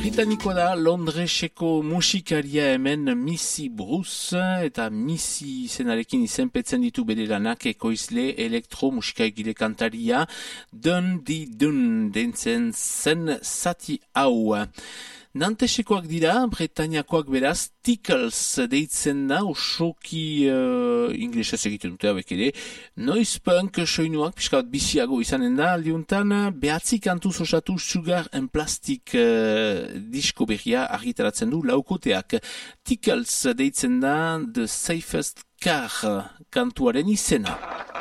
Britanikoa da Londreseko musikaria hemen Missy Bruce eta Missy izenarekin izenpetzen ditu bere lanak ekoizle elektromusikaegile kantaria Dun di Dun deitzen zen zati hau. Nantesekoak dira, Bretainiakoak beraz, Tickles deitzen da, osoki inglesez egiten dute hauek ere, noise punk soinuak, pixka bat biziago izanen da, aldiuntan, behatzi kantuz osatu Sugar and Plastic disko berria argitaratzen du laukoteak. Tickles deitzen da, The Safest Car kantuaren izena.